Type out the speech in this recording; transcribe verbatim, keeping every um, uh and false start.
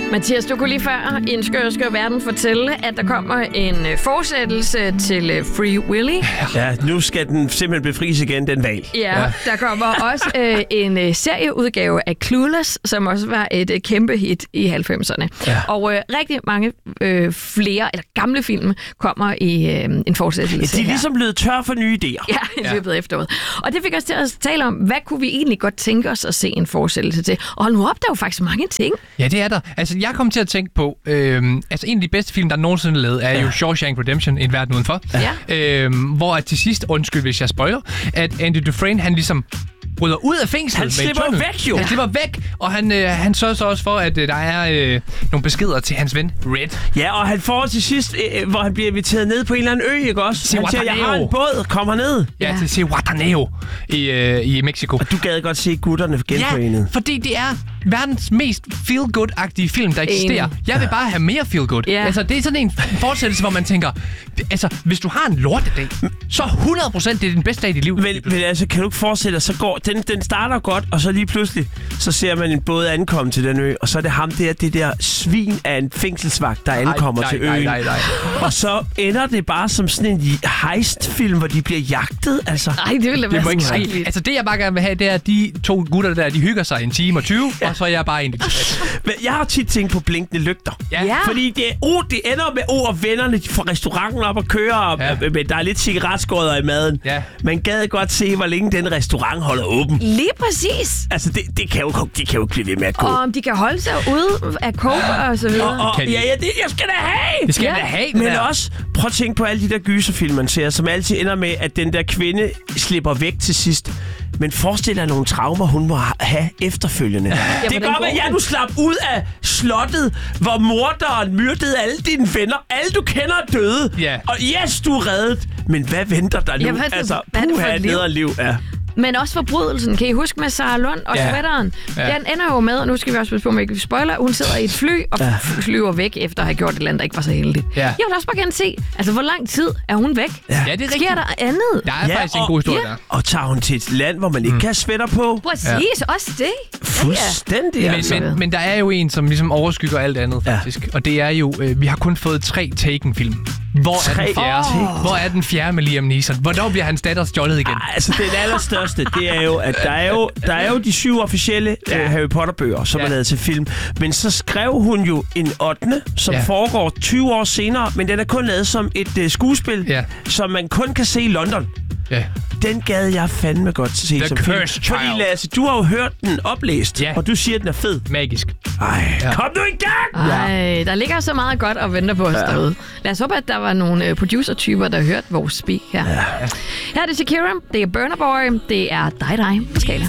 Mathias, du kunne lige før i En skør, skør verden fortælle, at der kommer en uh, fortsættelse til uh, Free Willy. Ja, nu skal den simpelthen befries igen, den valg. Ja, ja. Der kommer også uh, en uh, serieudgave af Clueless, som også var et uh, kæmpe hit i halvfemserne. Ja. Og uh, rigtig mange uh, flere, eller gamle film, kommer i uh, en fortsættelse. Ja, de er ligesom blevet tør for nye idéer. Ja, i løbet af efteråret. Og det fik os til at tale om, hvad kunne vi egentlig godt tænke os at se en fortsættelse til. Og hold nu op, der er jo faktisk mange ting. Ja, det er der. Altså, jeg kom til at tænke på, øh, altså en af de bedste film, der nogensinde er lavet, er ja. jo Shawshank Redemption, En verden udenfor. Ja. Øh, hvor at til sidst, undskyld hvis jeg spoiler, at Andy Dufresne, han ligesom bryder ud af fængslet. Han slipper væk, jo. Han slipper væk, og han, øh, han sørger så også for, at øh, der er øh, nogle beskeder til hans ven, Red. Ja, og han får til sidst, øh, hvor han bliver inviteret ned på en eller anden ø, ikke også? Han siger, jeg har en båd, kom herned. Ja, ja. til Zihuatanejo i, øh, i Mexico. Og du gad godt se gutterne genforenet. Ja, fordi det er verdens mest feel-good-agtige film, der eksisterer. Jeg vil bare have mere feel-good. Ja. Altså, det er sådan en fortsættelse, hvor man tænker, altså, hvis du har en lortedag, så hundrede procent det er den bedste dag i dit liv. Men, men altså, kan du ikke forestille dig, så går den, den starter godt, og så lige pludselig, så ser man en båd ankomme til den ø, og så er det ham der, det der svin af en fængselsvagt, der ankommer nej, til nej, øen. Nej, nej, nej. Og så ender det bare som sådan en heist-film, hvor de bliver jagtet, altså. Nej, det ville da være ikke ske. Altså, det jeg bare gerne vil have, det er, at de to gutter der, de hygger sig en time og tyve, ja. og så er jeg bare egentlig Men jeg har tit tænkt på blinkende lygter. Ja. ja. Fordi det, oh, det ender med ord oh, vennerne, de får restauranten op og kører, og, ja. men der er lidt cigaretskodder i maden. Ja. Man gad godt se, hvor længe den restaurant holder åben. Lige præcis. Altså, det, det kan jo, de kan jo ikke blive ved med at gå. Og om de kan holde sig ude af coke og så videre. Og, og, ja, ja, det jeg skal da have! Det skal ja. jeg da have, Men der. også, prøv at tænke på alle de der gyserfilm, man ser, som altid ender med, at den der kvinde slipper væk til sidst. Men forestil dig nogle traumer, hun må have efterfølgende. Ja. Det kan godt være, at ja, du slap ud af slottet, hvor morderen myrdede alle dine venner. Alle du kender er døde. Ja. Og yes, du er reddet. Men hvad venter der nu? Ja, hvad, altså, hvad er det for et liv? liv ja. Men også forbrydelsen. Kan I huske med Sarah Lund og ja. sweateren? Ja. Den ender jo med, og nu skal vi også på, om ikke vi spoiler, hun sidder i et fly og ja. flyver væk efter at have gjort et eller andet, der ikke var så heldigt. Ja. Jeg vil også bare gerne se, altså hvor lang tid er hun væk? Ja, ja det er Sker der andet? Der er ja, faktisk og, en god historie ja. der. Og tager hun til et land, hvor man ikke mm. kan have sweater på? Præcis, ja. også det. Fuldstændig. Ja. Altså. Men, men, men der er jo en, som ligesom overskygger alt andet, faktisk. Ja. Og det er jo, øh, vi har kun fået tre Taken-film. Hvor er den fjerde? Oh. Hvor er den fjerde med Liam Neeson? Hvornår bliver hans datter stjålet igen? Ah, altså, den allerstørste, det er jo, at der er jo, der er jo de syv officielle ja. uh, Harry Potter-bøger, som ja. er lavet til film. Men så skrev hun jo en ottende, som ja. foregår tyve år senere, men den er kun lavet som et uh, skuespil, ja. som man kun kan se i London. Ja. Den gad jeg fandme godt se The som film. Fordi Lasse, du har jo hørt den oplæst, ja. og du siger, at den er fed. Magisk. Ej, ja. kom nu i gang! Ej, der ligger så meget godt og venter på os ja. derude. Lad os håbe, at der var nogle producer-typer, der hørte vores speak her. Ja. Her er det Shakira, det er Burna Boy, det er Dig Dig på Skala.